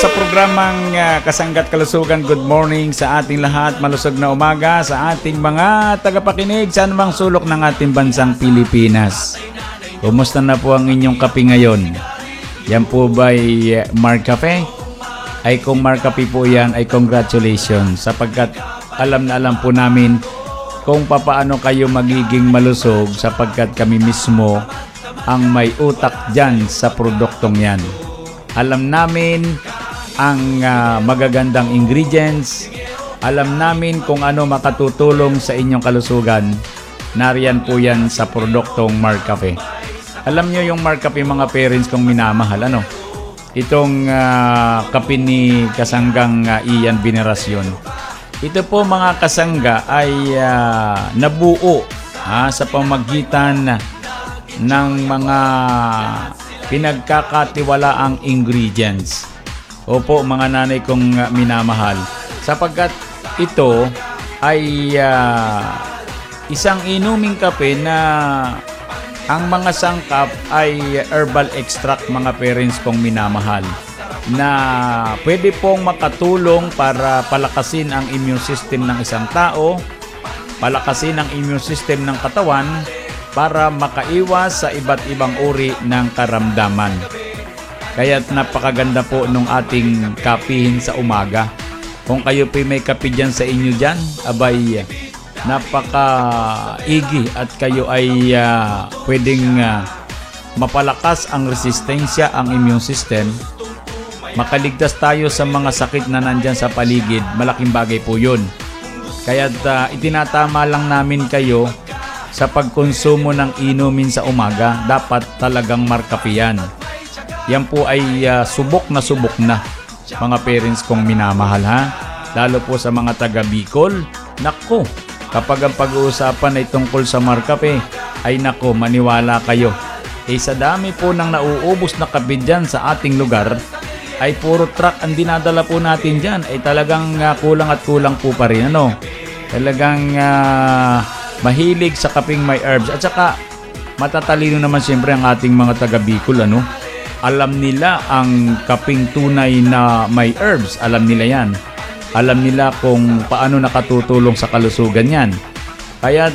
sa programang Kasangga't Kalusugan. Good morning sa ating lahat. Malusog na umaga sa ating mga tagapakinig sa anumang sulok ng ating bansang Pilipinas. Kumusta na po ang inyong kape ngayon? Yan po ba'y Mark Cafe? Ay kung Mark Cafe po yan, ay congratulations. Sapagkat alam na alam po namin kung papaano kayo magiging malusog sapagkat kami mismo ang may utak dyan sa produktong yan. Alam namin ang magagandang ingredients. Alam namin kung ano makatutulong sa inyong kalusugan. Nariyan po yan sa produktong Mark Cafe. Alam nyo yung Mark Cafe, mga parents kong minamahal, ano? Itong kape ni Kasanggang Ian Veneracion. Ito po mga kasangga ay nabuo sa pamagitan ng mga pinagkakatiwalaang ingredients. Opo, mga nanay kong minamahal. Sapagkat ito ay isang inuming kape na ang mga sangkap ay herbal extract, mga parents kong minamahal, na pwede pong makatulong para palakasin ang immune system ng isang tao, palakasin ang immune system ng katawan, para makaiwas sa iba't ibang uri ng karamdaman. Kaya't napakaganda po nung ating kapihin sa umaga. Kung kayo po may kape dyan sa inyo dyan, abay, napaka-igi at kayo ay pwedeng mapalakas ang resistensya, ang immune system. Makaligtas tayo sa mga sakit na nandyan sa paligid. Malaking bagay po yun. Kaya't itinatama lang namin kayo sa pagkonsumo ng inumin sa umaga. Dapat talagang Mark Cafe yan. Yan po ay subok na mga parents kong minamahal, ha. Lalo po sa mga taga Bicol. Nako, kapag ang pag-uusapan ay tungkol sa Mark Cafe, ay nako, maniwala kayo. Sa dami po ng nauubos na kape dyan sa ating lugar, ay puro truck ang dinadala po natin dyan. Ay talagang kulang at kulang po pa rin, ano. Talagang mahilig sa kapeng may herbs. At saka matatalino naman siyempre ang ating mga taga Bicol, ano. Alam nila ang kapeng tunay na may herbs. Alam nila yan. Alam nila kung paano nakatutulong sa kalusugan yan. Kaya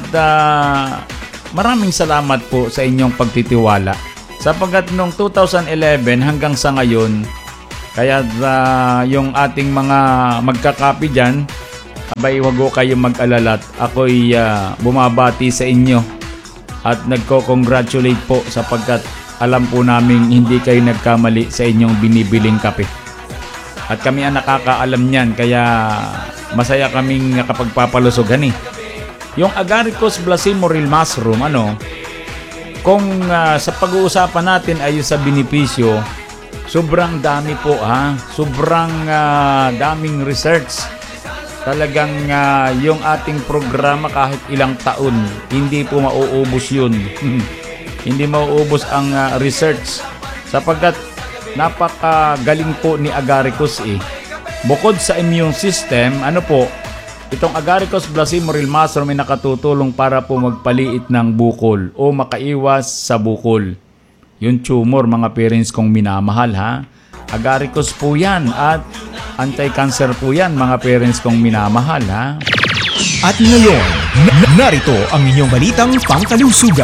maraming salamat po sa inyong pagtitiwala. Sapagkat noong 2011 hanggang sa ngayon, kaya yung ating mga magkakapi dyan, abay, wag ko kayong mag-alala. Ako'y bumabati sa inyo at nagko-congratulate po sapagkat alam po namin hindi kayo nagkamali sa inyong binibiling kape. At kami ang nakakaalam niyan, kaya masaya kaming nakapagpapalusugan. Yung Agaricus Blasimoril Mushroom, kung sa pag-uusapan natin ay sa benepisyo, sobrang dami po, sobrang daming research. Talagang yung ating programa kahit ilang taon, hindi po mauubos yun. Hindi mauubos ang research. Sapagkat napakagaling po ni Agaricus Bukod sa immune system, itong Agaricus Blasimoril Mushroom ay nakatutulong para po magpaliit ng bukol o makaiwas sa bukol. Yung tumor, mga parents kong minamahal, ha. Agaricus po yan at anti-cancer po yan, mga parents kong minamahal, ha. At ngayon, narito ang inyong balitang pangkalusugan.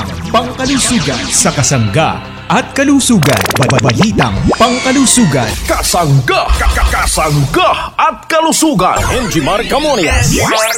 Sa Kasangga at Kalusugan. Balitang pangkalusugan. Kasangga at Kalusugan. Jimar Camonias.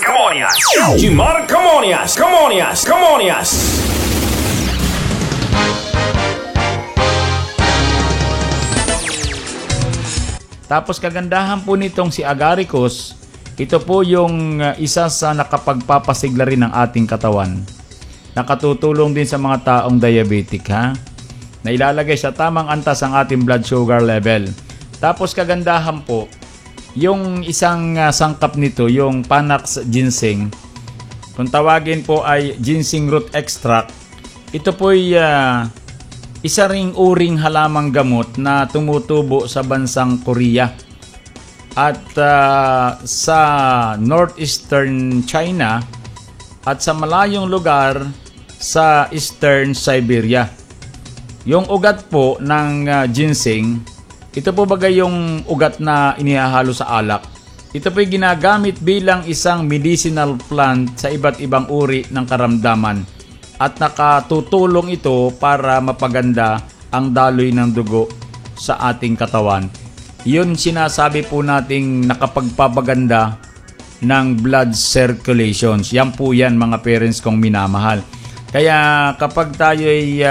Tapos kagandahan po nitong si Agaricus, ito po yung isa sa nakapagpapasigla rin ng ating katawan. Nakatutulong din sa mga taong diabetic, ha. Na ilalagay sa tamang antas ang ating blood sugar level. Tapos kagandahan po, yung isang sangkap nito, yung Panax ginseng, kung tawagin po ay ginseng root extract, ito po ay isa ring uring halamang gamot na tumutubo sa bansang Korea at sa northeastern China at sa malayong lugar sa eastern Siberia. Yung ugat po ng ginseng, Ito po bagay yung ugat na inihahalo sa alak. Ito po ginagamit bilang isang medicinal plant sa iba't ibang uri ng karamdaman. At nakatutulong ito para mapaganda ang daloy ng dugo sa ating katawan. Yun sinasabi po nating nakapagpapaganda ng blood circulations. Yan po yan mga parents kong minamahal. Kaya kapag tayo ay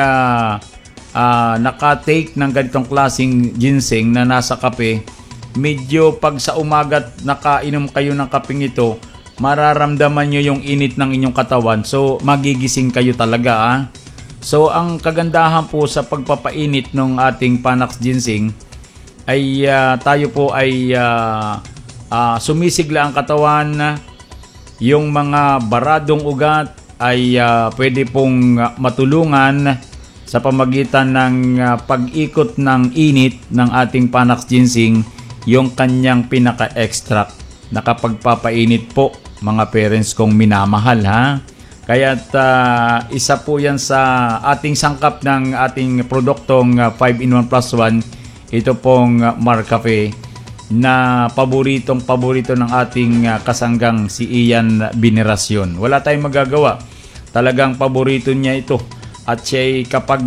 nakatake ng ganitong klaseng ginseng na nasa kape, medyo pag sa umagat nakainom kayo ng kapeng ito, mararamdaman nyo yung init ng inyong katawan. So magigising kayo talaga. So ang kagandahan po sa pagpapainit ng ating Panax ginseng ay tayo po ay sumisigla ang katawan. Yung mga baradong ugat ay pwede pong matulungan sa pamagitan ng pag-ikot ng init ng ating Panax ginseng, yung kanyang pinaka-extract. Nakapagpapainit po mga parents kong minamahal Kaya't isa po yan sa ating sangkap ng ating produktong 5-in-1 plus 1. Ito pong Marcafe na paborito ng ating kasanggang si Ian Veneracion. Wala tayong magagawa. Talagang paborito niya ito. At siya kapag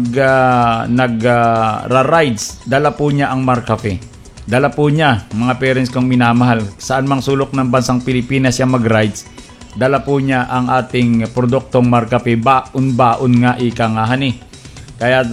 nagra-rides, dala po niya ang Marcafe. Dala po niya, mga parents kong minamahal, saan mang sulok ng bansang Pilipinas siya mag-rides, dala po niya ang ating produktong Marcafe. Baon-baon nga ika nga Kaya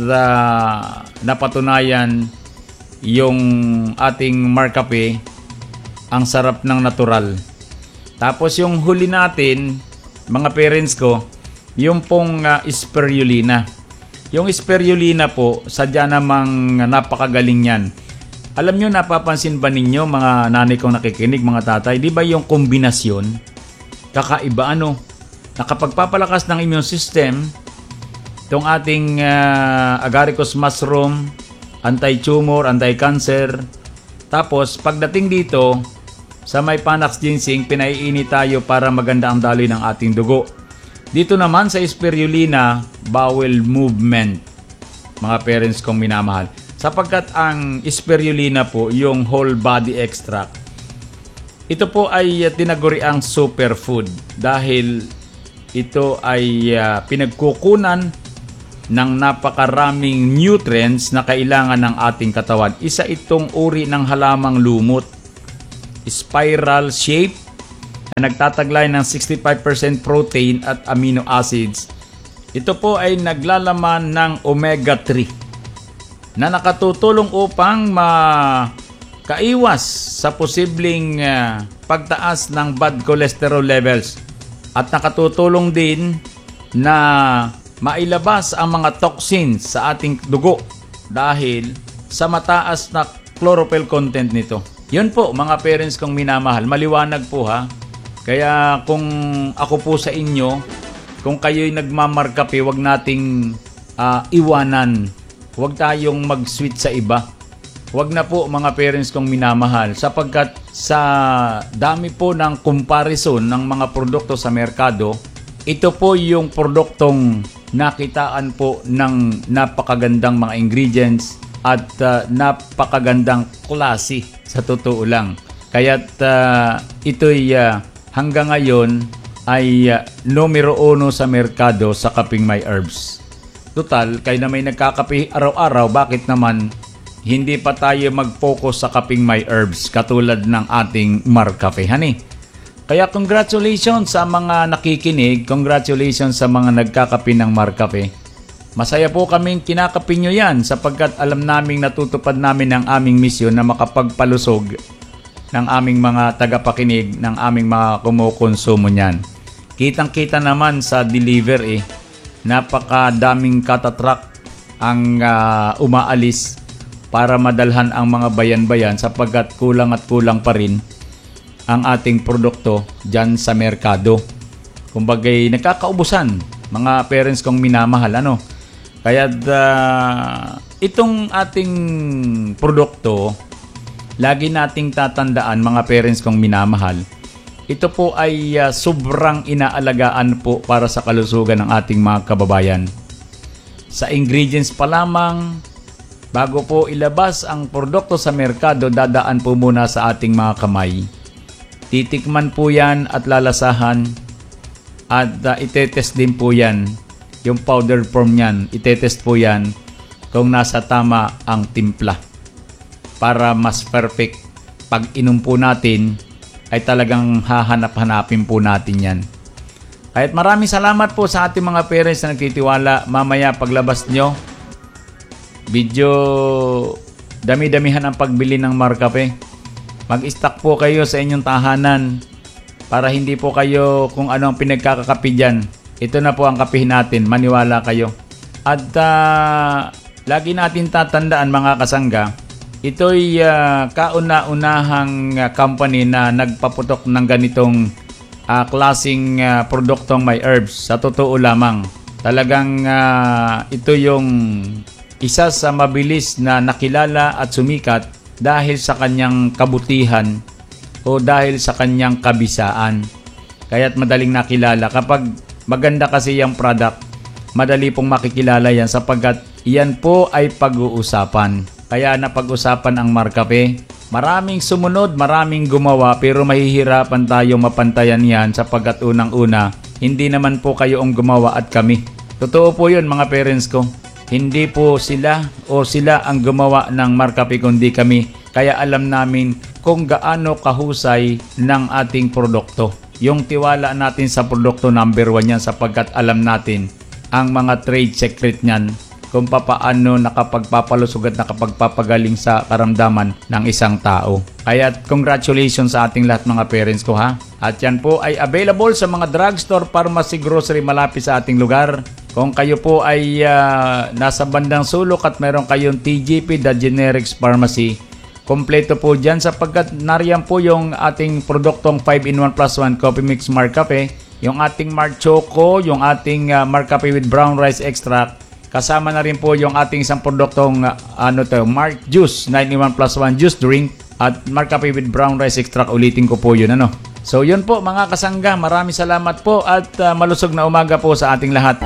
napatunayan yung ating Marcafe, ang sarap ng natural. Tapos yung huli natin, mga parents ko, yung pong spirulina. Yung spirulina po, sadya namang napakagaling yan. Alam nyo, napapansin ba ninyo mga nanay kong nakikinig, mga tatay, di ba yung kombinasyon? Kakaiba nakapagpapalakas ng immune system, itong ating agaricus mushroom, anti-tumor, anti-cancer. Tapos, pagdating dito, sa may Panax ginseng, pinaiinit tayo para maganda ang daloy ng ating dugo. Dito naman sa spirulina, bowel movement, mga parents kong minamahal. Sapagkat ang spirulina po, yung whole body extract, ito po ay tinaguriang superfood dahil ito ay pinagkukunan ng napakaraming nutrients na kailangan ng ating katawan. Isa itong uri ng halamang lumot, spiral shape, na nagtataglay ng 65% protein at amino acids. Ito po ay naglalaman ng omega-3 na nakatutulong upang makaiwas sa posibleng pagtaas ng bad cholesterol levels, at nakatutulong din na mailabas ang mga toxins sa ating dugo dahil sa mataas na chlorophyll content nito. Yun po mga parents kong minamahal, maliwanag po Kaya kung ako po sa inyo, kung kayo'y nagmamarkape, wag nating iwanan. Huwag tayong mag-switch sa iba. Huwag na po mga parents kong minamahal, sapagkat sa dami po ng comparison ng mga produkto sa merkado, ito po yung produktong nakitaan po ng napakagandang mga ingredients at napakagandang klase sa totoo lang. Kaya't ito'y hanggang ngayon ay numero 1 sa merkado sa kaping may herbs. Total, kayo na may nagkakape araw-araw, bakit naman hindi pa tayo mag-focus sa kaping may herbs katulad ng ating Marcafe, Kaya congratulations sa mga nakikinig, congratulations sa mga nagkakape ng Marcafe. Masaya po kaming kinakape nyo yan sapagkat alam naming natutupad namin ang aming misyon na makapagpalusog ng aming mga tagapakinig, ng aming mga kumukonsumo niyan. Kitang-kita naman sa deliver napakadaming katatrak ang umaalis para madalhan ang mga bayan-bayan sapagkat kulang at kulang pa rin ang ating produkto dyan sa merkado. Kumbagay nakakaubusan, mga parents kong minamahal, Kaya itong ating produkto, lagi nating tatandaan mga parents kong minamahal, ito po ay sobrang inaalagaan po para sa kalusugan ng ating mga kababayan. Sa ingredients pa lamang, bago po ilabas ang produkto sa merkado, dadaan po muna sa ating mga kamay. Titikman po yan at lalasahan at itetest din po yan. Yung powder form yan, itetest po yan kung nasa tama ang timpla. Para mas perfect, pag inom po natin, ay talagang hahanap-hanapin po natin yan. Kahit maraming salamat po sa ating mga parents na nagtitiwala. Mamaya paglabas nyo, video dami-damihan ang pagbili ng Marcafe. Mag-stock po kayo sa inyong tahanan para hindi po kayo kung ano ang pinagkakakapi dyan. Ito na po ang kapihin natin, maniwala kayo. At lagi natin tatandaan mga kasangga, ito'y kauna-unahang company na nagpaputok ng ganitong klaseng produktong may herbs. Sa totoo lamang, talagang ito yung isa sa mabilis na nakilala at sumikat dahil sa kanyang kabutihan o dahil sa kanyang kabisaan. Kaya't madaling nakilala. Kapag maganda kasi yung product, madali pong makikilala yan sapagkat yan po ay pag-uusapan. Kaya napag-usapan ang Marcafe. Maraming sumunod, maraming gumawa, pero mahihirapan tayo mapantayan yan sapagkat unang-una, hindi naman po kayo ang gumawa at kami. Totoo po yun mga parents ko. Hindi po sila o sila ang gumawa ng Marcafe kundi kami. Kaya alam namin kung gaano kahusay ng ating produkto. Yung tiwala natin sa produkto, number 1 yan sapagkat alam natin ang mga trade secret niyan kung papaano nakapagpapalusog at nakapagpapagaling sa karamdaman ng isang tao. Kaya congratulations sa ating lahat mga parents ko ha. At yan po ay available sa mga drugstore, pharmacy, grocery malapit sa ating lugar. Kung kayo po ay nasa bandang sulok at meron kayong TGP, The Generics Pharmacy, kompleto po dyan sapagkat nariyan po yung ating produktong 5-in-1 plus 1 Coffee Mix Marcafe, yung ating Marc Choco, yung ating Marcafe with brown rice extract. Kasama na rin po yung ating isang produktong Marc Juice 9-in-1 plus 1 juice drink at Marcafe with brown rice extract. Ulitin ko po yun So yun po mga kasangga, maraming salamat po at malusog na umaga po sa ating lahat.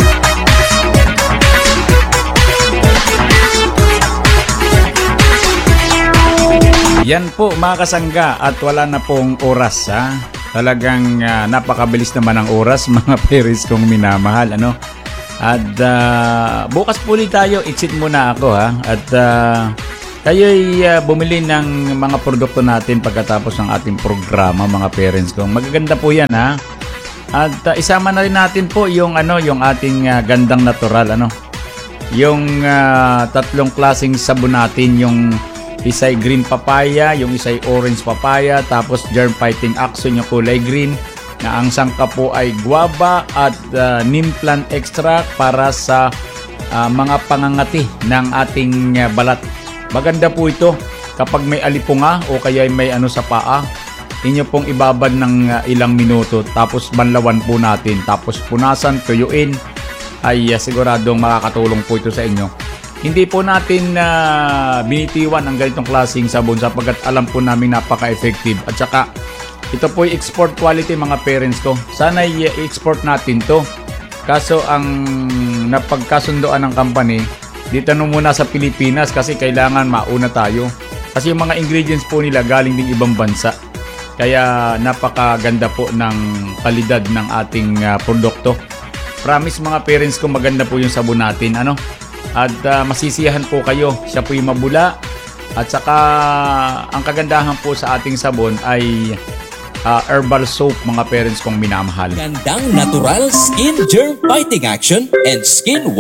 Yan po mga kasangga at wala na pong oras ha. Talagang napakabilis naman ang oras mga parents kong minamahal At bukas po ulit tayo, itsit muna ako ha. At kayo'y bumili ng mga produkto natin pagkatapos ng ating programa mga parents ko. Magaganda po yan ha. At isama na rin natin po yung ating gandang natural Yung tatlong klaseng sabon natin, yung isa'y green papaya, yung isa'y orange papaya, tapos germ fighting action yung kulay green. Na ang sangka po ay guava at neem plant extract para sa mga pangangati ng ating balat. Maganda po ito kapag may alipunga o kaya may sa paa. Inyo pong ibabad ng ilang minuto tapos banlawan po natin. Tapos punasan, tuyuin ay siguradong makakatulong po ito sa inyo. Hindi po natin binitiwan ang ganitong klaseng sabon sapagkat alam po namin napaka-effective at saka ito po yung export quality mga parents ko. Sana i-export natin to. Kaso ang napagkasundoan ng company, dito muna sa Pilipinas kasi kailangan mauna tayo. Kasi yung mga ingredients po nila galing ding ibang bansa. Kaya napakaganda po ng kalidad ng ating produkto. Promise mga parents ko maganda po yung sabon natin. At masisiyahan po kayo. Siya po yung mabula. At saka ang kagandahan po sa ating sabon ay herbal soap mga parents kong minamahal. Gandang natural skin germ fighting action and skin